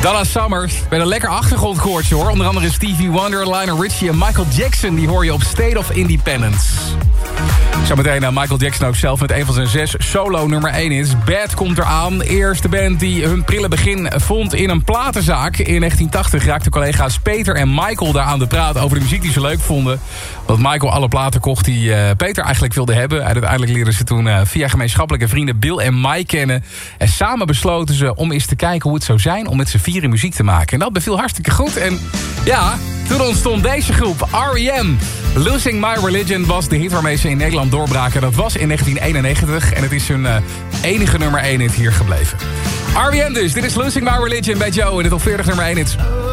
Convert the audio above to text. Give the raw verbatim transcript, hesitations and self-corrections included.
Donna Summer. Met een lekker achtergrondkoortje hoor. Onder andere Stevie Wonder, Lionel Richie en Michael Jackson. Die hoor je op State of Independence. Zometeen uh, Michael Jackson ook zelf met een van zijn zes solo nummer één hits. Bad komt eraan. Eerste band die hun prille begin vond in een platenzaak. In negentien tachtig raakten collega's Peter en Michael daar aan de praat over de muziek die ze leuk vonden. Want Michael alle platen kocht die uh, Peter eigenlijk wilde hebben. En uiteindelijk leerden ze toen uh, via gemeenschappelijke vrienden Bill en Mike kennen. En samen besloten ze om eens te kijken hoe het zou zijn om met z'n vieren muziek te maken. En dat beviel hartstikke goed. En ja, toen ontstond deze groep, R E M. Losing My Religion was de hit waarmee ze in Nederland doorbraken. Dat was in negentien eenennegentig en het is hun uh, enige nummer één hit hier gebleven. R E M dus, dit is Losing My Religion bij Joe in de top veertig nummer één hits.